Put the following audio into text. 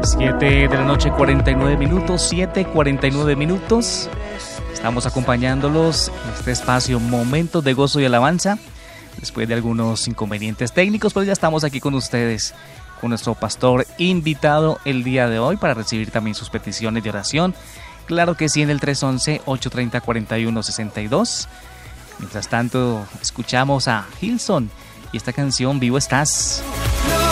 7 de la noche, 49 minutos, 7:49 minutos. Estamos acompañándolos en este espacio Momentos de Gozo y Alabanza. Después de algunos inconvenientes técnicos, pues ya estamos aquí con ustedes, con nuestro pastor invitado el día de hoy para recibir también sus peticiones de oración. Claro que sí, en el 311-830-4162. Mientras tanto, escuchamos a Hillsong y esta canción Vivo Estás.